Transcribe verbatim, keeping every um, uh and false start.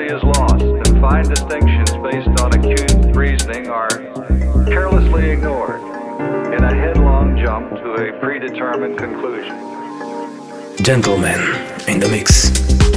subtlety is lost, and fine distinctions based on acute reasoning are carelessly ignored in a headlong jump to a predetermined conclusion. Gentlemen in the mix.